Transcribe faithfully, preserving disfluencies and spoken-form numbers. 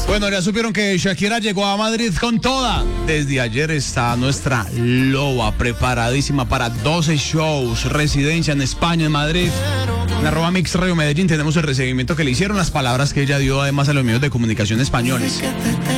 Bueno, ya supieron que Shakira llegó a Madrid con toda. Desde ayer está nuestra loba preparadísima para doce shows, residencia en España, en Madrid. En arroba Mix Radio Medellín tenemos el recibimiento que le hicieron, las palabras que ella dio además a los medios de comunicación españoles.